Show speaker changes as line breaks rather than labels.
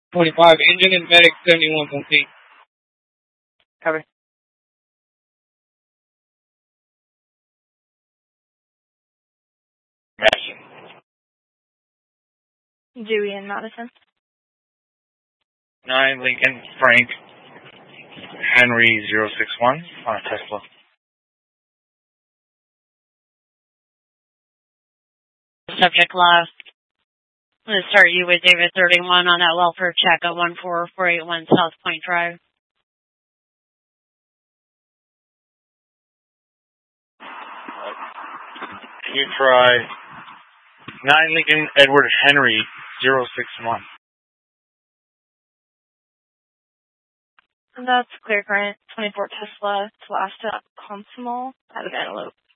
25, engine and medic 71.8.
Copy.
Madison.
Dewey and Madison.
9 Lincoln Frank Henry 061 on a Tesla.
Subject last. I'm going to start you with David 31 on that welfare check at 14481 South Point Drive.
You try 9 Lincoln Edward Henry 061.
That's clear current 24 Tesla to last at Consumal at Antelope.